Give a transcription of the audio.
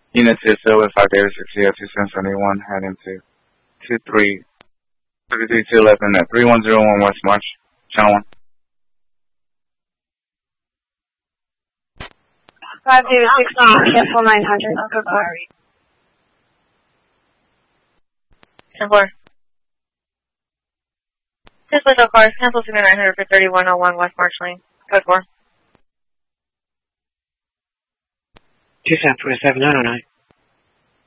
Unit 2 with 5 Davis 60 2771 heading to 23211 at 3101 West March, Channel 1. 5 Davis 60, cancel 900, code 4. 10-4. This was all cars, cancel 900 for 3101 West March Lane, code 4. 2747 909.